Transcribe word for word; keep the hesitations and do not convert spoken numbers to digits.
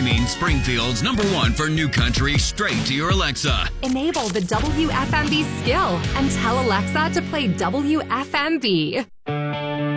means Springfield's number one for new country straight to your Alexa. Enable the W F M B skill and tell Alexa to play W F M B.